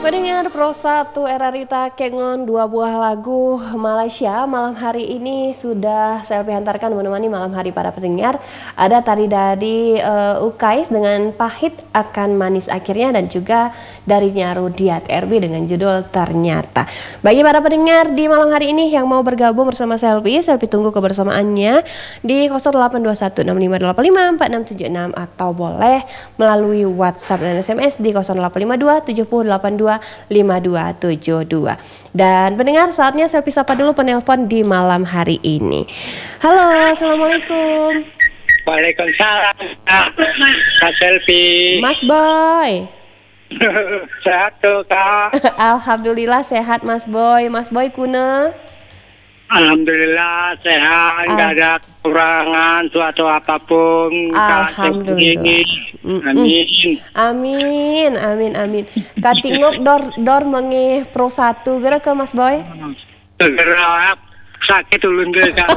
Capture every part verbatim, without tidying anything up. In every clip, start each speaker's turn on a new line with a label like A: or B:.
A: Pendengar Pro satu Era Rita Kengon, dua buah lagu Malaysia malam hari ini sudah saya hantarkan menemani malam hari para pendengar. Ada tadi dari uh, Ukais dengan Pahit Akan Manis Akhirnya, dan juga dari Nyarudiat R B dengan judul Ternyata. Bagi para pendengar di malam hari ini yang mau bergabung bersama Selvi, Selvi tunggu kebersamaannya di nol delapan dua satu enam lima delapan lima empat enam tujuh enam atau boleh melalui WhatsApp dan S M S di nol delapan lima dua tujuh delapan dua lima dua tujuh dua. Dan pendengar, saatnya Selvi sapa dulu penelpon di malam hari ini. Halo, assalamualaikum.
B: Waalaikumsalam, Kak Selvi.
A: Mas Boy.
B: Sehat tuh, Kak.
A: Alhamdulillah sehat Mas Boy. Mas Boy kuna?
B: Alhamdulillah sehat, nggak
A: Ah.
B: ada kekurangan suatu apapun. Kak
A: Alhamdulillah.
B: Selvi. Amin.
A: Amin, amin, amin. Katingok dor dor mengi Pro satu gara ke Mas Boy.
B: Segera sakit ulun ke Kak.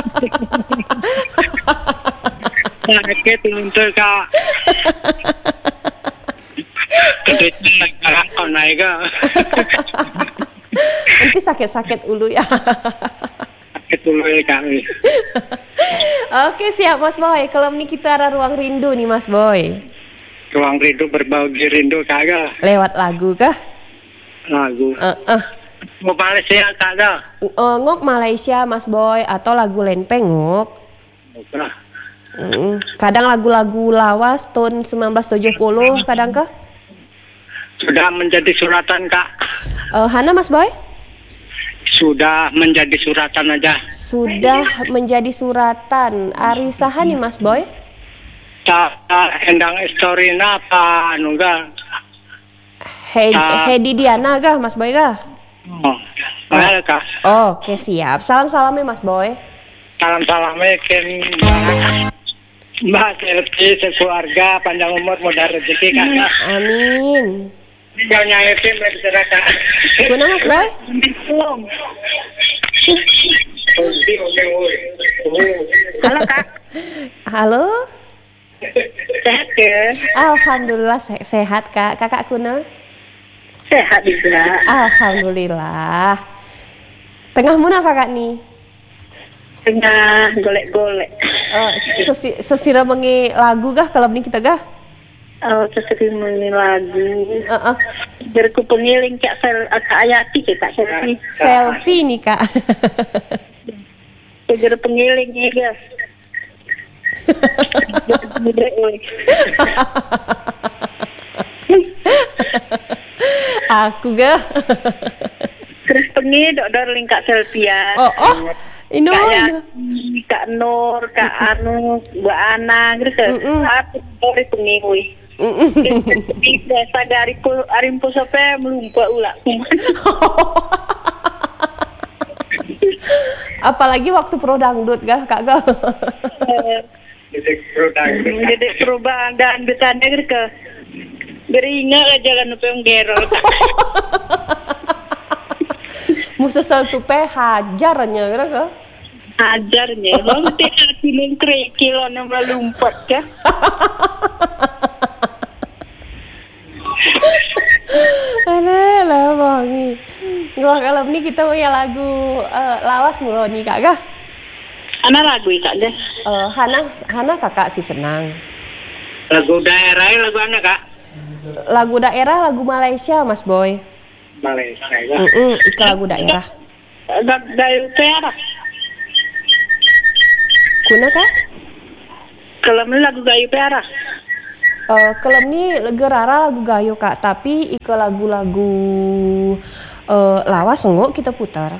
B: Sakit ulun ke Kak. Keditnya sekarang kau naik Kak.
A: Nanti sakit-sakit ulu ya.
B: Sakit dulu ya Kak.
A: Oke, siap Mas Boy. Kalau ini kita ada ruang rindu nih Mas Boy.
B: Ruang rindu berbau di rindu Kak.
A: Lewat lagu kah?
B: Lagu.
A: Uh, uh.
B: Mau Malaysia Kak.
A: Uh, ngok Malaysia Mas Boy atau lagu Lempeng ngok.
B: Nah,
A: Mm, kadang lagu-lagu lawas tahun sembilan belas tujuh puluh kadang kah?
B: sudah menjadi suratan Kak.
A: Uh, Hana Mas Boy?
B: Sudah menjadi suratan aja.
A: Sudah menjadi suratan. Arisahan nih Mas Boy?
B: Kak endang istorina apa anu Kak?
A: He
B: Ah.
A: Hedi Diana kah Mas Boy kah?
B: Oh, baik Kak.
A: Oke, siap. Salam-salamnya Mas Boy.
B: Salam-salamnya ken Mbak Selvi sekeluarga, panjang umur, mudah rezeki Kak.
A: Amin.
B: Tinggal nyaetin berserah Kak.
A: Guna Mas Boy?
B: Halo Kak.
A: Halo?
B: Sehat ya?
A: Alhamdulillah se- sehat Kak. Kakak kuna?
B: Sehat juga.
A: Alhamdulillah. Tengah mana kakak nih?
B: Tengah golek-golek.
A: Uh, sesi, sesira mengi lagu kah kalau ini kita kah?
B: Oh, sesuai mengenai lagu.
A: Uh, uh.
B: Berku pengiling Kak Sel, Kak Ayati Kak Selvi.
A: Selfie nih Kak.
B: Segera pengiling ya guys.
A: Aku gak.
B: Terus pengi dok darling Kak Selvi ya.
A: Oh oh. Ini
B: Kak
A: mana?
B: Yati, Kak Nur, Kak Anu, Bu Ana, gitu.
A: Mm-mm.
B: Aku dari pengi wi. Biasa dari pu arimpu sampai melumpah ulah.
A: Apalagi waktu pro dangdut gak Kak gak?
B: Jadi perubahan dan betanda gitu ke. Beringat aja kan apa yang gerol.
A: Musuh tupe hajarnya kira ke?
B: Ajarnya, bang tidak pilih kerikil nama lumpat ya.
A: Alah lah bangi. Kalau kalau ini kita punya lagu uh, lawas mulu nih Kak gak?
B: Ana lagu itu aja.
A: Uh, Hana Hana kakak sih senang.
B: Lagu daerah, lagu anak Kak.
A: Lagu daerah, lagu Malaysia Mas Boy.
B: Malaysia ya.
A: Mm-mm, itu lagu daerah.
B: Dari Perak.
A: Kuna Kak?
B: Kalau ini lagu Gayu Perak.
A: Uh, kalau ini gerara lagu gayo Kak, tapi ike lagu-lagu uh, lawas enggak kita putar.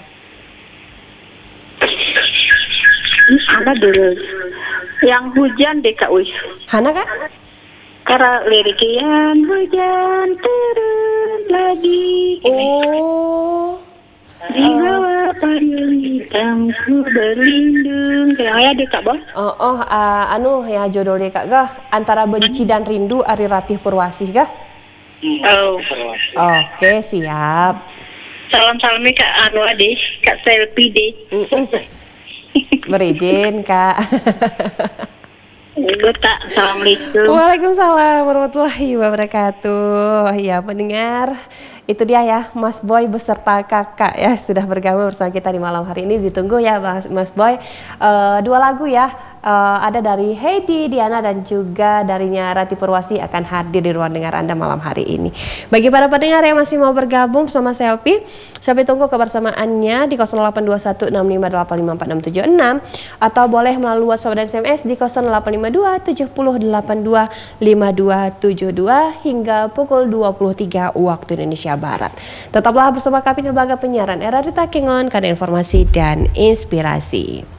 B: Ana dulu. Yang hujan deh Kak Wis.
A: Hana Kak?
B: Karena liriknya yang hujan turun lagi.
A: Oh.
B: Di bawah payung hitam ku berlindung. Kayak ada Kak Bos.
A: Oh, oh uh, anu ya jodohnya Kak gah antara benci dan rindu Ari Ratih Purwasih gah?
B: Oh.
A: Oke, siap.
B: Salam-salamnya Kak Anu Ade, Kak Selvi deh.
A: Mm-mm. Berizin Kak.
B: Duta, assalamualaikum.
A: Waalaikumsalam warahmatullahi wabarakatuh. Ya pendengar, itu dia ya Mas Boy beserta kakak ya sudah bergabung bersama kita di malam hari ini. Ditunggu ya Mas, Mas Boy. Uh, dua lagu ya, uh, ada dari Heidi, Diana dan juga darinya Rati Purwasi akan hadir di ruang dengar Anda malam hari ini. Bagi para pendengar yang masih mau bergabung bersama Selfie, Selfie tunggu kebersamaannya di nol delapan dua satu enam lima delapan lima empat enam tujuh enam atau boleh melalui WhatsApp dan S M S di nol delapan lima dua tujuh nol delapan dua lima dua tujuh dua hingga pukul dua puluh tiga waktu Indonesia Barat. Tetaplah bersama kami di lembaga penyiaran R R I Takengon, karena informasi dan inspirasi.